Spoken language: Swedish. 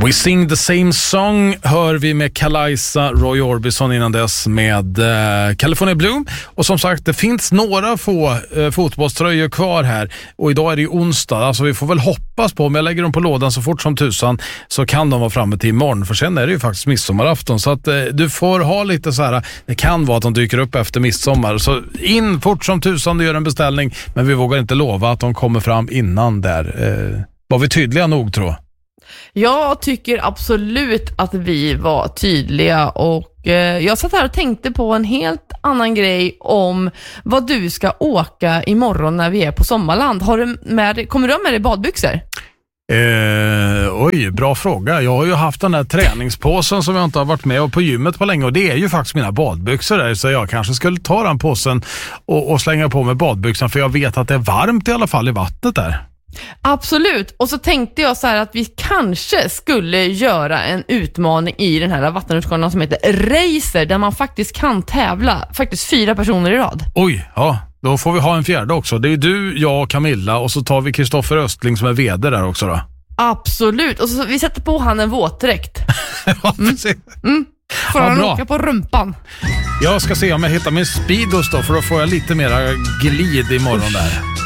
We Sing the Same Song hör vi med Kalaisa, Roy Orbison innan dess med California Bloom. Och som sagt, det finns några få fotbollströjor kvar här. Och idag är det ju onsdag, alltså vi får väl hoppas på, om jag lägger dem på lådan så fort som tusan så kan de vara framme till imorgon. För sen är det ju faktiskt midsommarafton, så att du får ha lite så här, det kan vara att de dyker upp efter midsommar. Så in fort som tusan, du gör en beställning, men vi vågar inte lova att de kommer fram innan där. Var vi tydliga nog, tror jag? Jag tycker absolut att vi var tydliga, och jag satt här och tänkte på en helt annan grej om vad du ska åka imorgon när vi är på Sommarland. Kommer du ha med dig badbyxor? Oj, bra fråga. Jag har ju haft den här träningspåsen som jag inte har varit med på gymmet på länge, och det är ju faktiskt mina badbyxor där, så jag kanske skulle ta den påsen och slänga på med badbyxorna, för jag vet att det är varmt i alla fall i vattnet där. Absolut, och så tänkte jag så här att vi kanske skulle göra en utmaning i den här vattenrutschkanan som heter Racer, där man faktiskt kan tävla 4 personer i rad. Oj, ja, då får vi ha en fjärde också. Det är du, jag och Camilla, och så tar vi Kristoffer Östling som är vd där också då. Absolut, och så vi sätter på han en våtdräkt. Ja, precis. Får han åka på rumpan. Jag ska se om jag hittar min Speedos då, för då får jag lite mera glid imorgon där.